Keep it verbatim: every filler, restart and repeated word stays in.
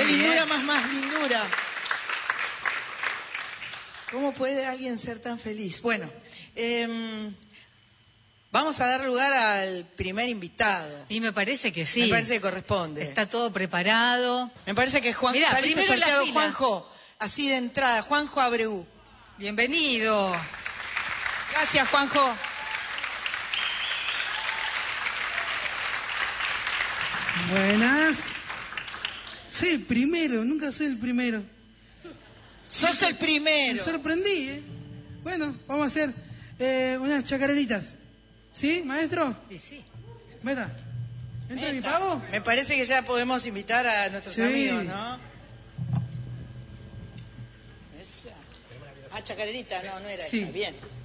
Qué lindura más más lindura. ¿Cómo puede alguien ser tan feliz? Bueno, eh, vamos a dar lugar al primer invitado. Y me parece que sí. Me parece que corresponde. Está todo preparado. Me parece que Juan... Mirá, saliste primero la sorteado, fila. Juanjo, así de entrada. Juanjo Abreu. Bienvenido. Gracias, Juanjo. Buenas. Soy el primero, nunca soy el primero. Sos el Me primero. sorprendí, ¿eh? Bueno, vamos a hacer eh, unas chacareritas. ¿Sí, maestro? Sí, sí. Meta. ¿Entra mi Meta. pavo? Me parece que ya podemos invitar a nuestros Sí. amigos, ¿no? Esa. Ah, chacarerita, no, no era Sí. esa. Bien.